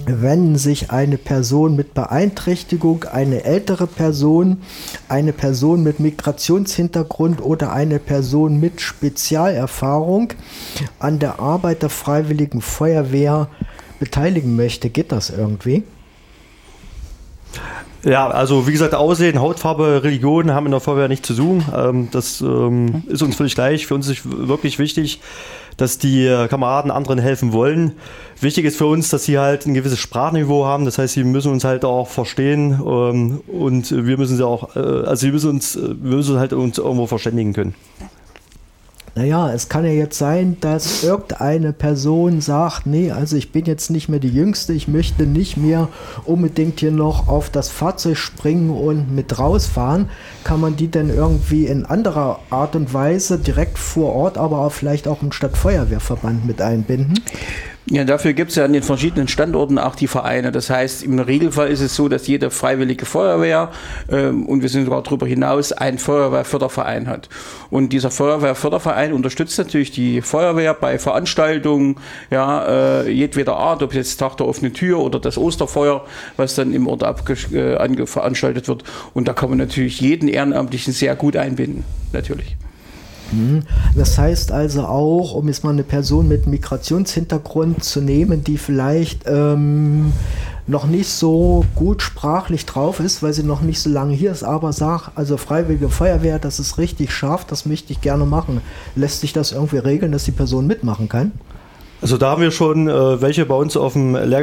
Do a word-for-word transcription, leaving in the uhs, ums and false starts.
wenn sich eine Person mit Beeinträchtigung, eine ältere Person, eine Person mit Migrationshintergrund oder eine Person mit Spezialerfahrung an der Arbeit der Freiwilligen Feuerwehr beteiligen möchte. Geht das irgendwie? Ja, also wie gesagt, Aussehen, Hautfarbe, Religion haben in der Feuerwehr nichts zu suchen. Ähm, das ähm, ist uns völlig gleich. Für uns ist wirklich wichtig, dass die Kameraden anderen helfen wollen. Wichtig ist für uns, dass sie halt ein gewisses Sprachniveau haben. Das heißt, sie müssen uns halt auch verstehen ähm, und wir müssen sie auch, äh, also sie müssen uns, wir müssen halt uns irgendwo verständigen können. Naja, es kann ja jetzt sein, dass irgendeine Person sagt, nee, also ich bin jetzt nicht mehr die Jüngste, ich möchte nicht mehr unbedingt hier noch auf das Fahrzeug springen und mit rausfahren. Kann man die denn irgendwie in anderer Art und Weise direkt vor Ort, aber auch vielleicht auch im Stadtfeuerwehrverband mit einbinden? Ja, dafür gibt es ja an den verschiedenen Standorten auch die Vereine. Das heißt, im Regelfall ist es so, dass jede freiwillige Feuerwehr, ähm, und wir sind sogar darüber hinaus, einen Feuerwehrförderverein hat. Und dieser Feuerwehrförderverein unterstützt natürlich die Feuerwehr bei Veranstaltungen, ja, äh, jedweder Art, ob jetzt Tag der offenen Tür oder das Osterfeuer, was dann im Ort abge- äh, ange- veranstaltet wird. Und da kann man natürlich jeden Ehrenamtlichen sehr gut einbinden, natürlich. Das heißt also auch, um jetzt mal eine Person mit Migrationshintergrund zu nehmen, die vielleicht ähm, noch nicht so gut sprachlich drauf ist, weil sie noch nicht so lange hier ist, aber sagt, also Freiwillige Feuerwehr, das ist richtig scharf, das möchte ich gerne machen. Lässt sich das irgendwie regeln, dass die Person mitmachen kann? Also da haben wir schon äh, welche bei uns auf dem Lehrgang